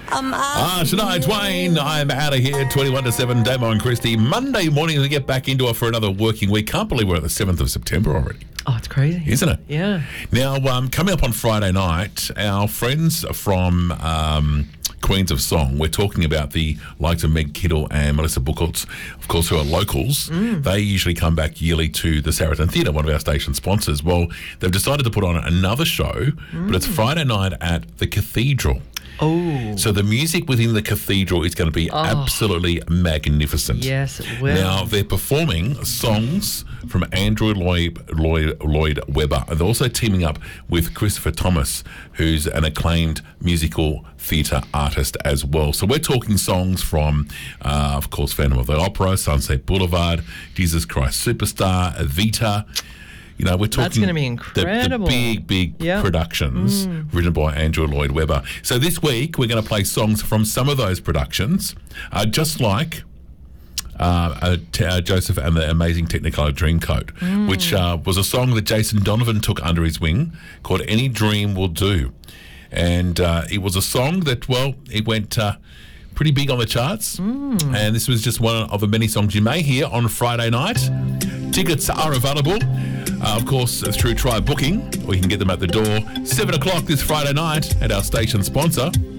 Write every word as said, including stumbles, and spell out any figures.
Um, uh, Ah, Shania Twain, I'm out of here, twenty-one to seven, Damo and Christy. Monday morning we get back into it for another working week. Can't believe we're at the seventh of September already. Oh, it's crazy. Isn't it? Yeah. Now, um, coming up on Friday night, our friends from um, Queens of Song, we're talking about the likes of Meg Kittle and Melissa Buchholz, of course, who are locals. Mm. They usually come back yearly to the Saracen Theatre, one of our station sponsors. Well, they've decided to put on another show, mm. but it's Friday night at the Cathedral. Oh. So the music within the cathedral is going to be Oh. absolutely magnificent. Yes, it will. Now, they're performing songs from Andrew Lloyd, Lloyd, Lloyd Webber. They're also teaming up with Christopher Thomas, who's an acclaimed musical theatre artist as well. So we're talking songs from, uh, of course, Phantom of the Opera, Sunset Boulevard, Jesus Christ Superstar, Evita. You know, we're talking That's gonna be the- incredible. The, big, big Yep. productions Mm. written by Andrew Lloyd Webber. So this week we're going to play songs from some of those productions, uh, just like uh, uh, t- uh, Joseph and the Amazing Technicolor Dreamcoat, Mm. which uh, was a song that Jason Donovan took under his wing called Any Dream Will Do. And uh, it was a song that, well, it went uh, pretty big on the charts. Mm. And this was just one of the many songs you may hear on Friday night. Tickets are available, uh, of course, through Try Booking, or you can get them at the door. seven o'clock this Friday night at our station sponsor,